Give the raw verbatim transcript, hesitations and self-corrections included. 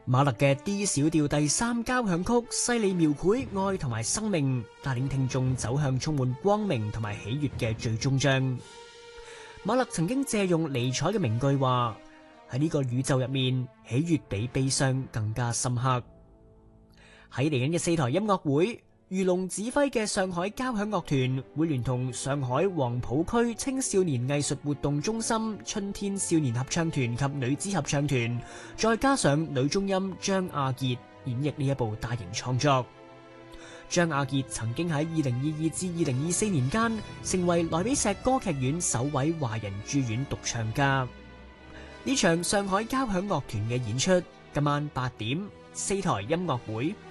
馬勒嘅 D 小調第三交響曲細膩描繪愛同埋生命，帶領聽眾走向充滿光明同埋喜悅嘅最終章。馬勒曾經借用尼采嘅名句話：喺呢個宇宙入面，喜悅比悲傷更加深刻。喺嚟緊嘅四台音樂會，余龍指揮嘅上海交響樂團會聯同上海黃浦區青少年藝術活動中心春天少年合唱團及女子合唱團，再加上女中音張亞傑演繹呢一部大型創作。張亞傑曾經喺二零二二至二零二四年間成為萊比錫歌劇院首位華人駐院獨唱家。呢場上海交響樂團嘅演出今晚八點，四台音樂會。